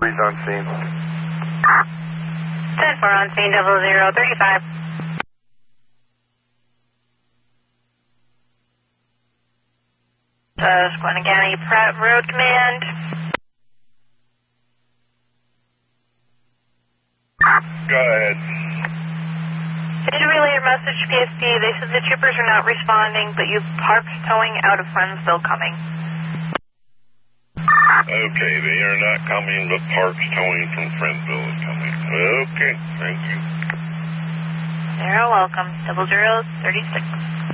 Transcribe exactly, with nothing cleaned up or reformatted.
He's on scene. ten four on scene, double zero, thirty-five. Susquehanna Pratt Road Command. Go ahead. Did you relay your message to P S P? They said the troopers are not responding, but you've parked towing out of Friendsville coming. Okay, they are not coming, but Parks Towing from Friendsville is coming. Okay, thank you. You're welcome. Double zero, thirty-six.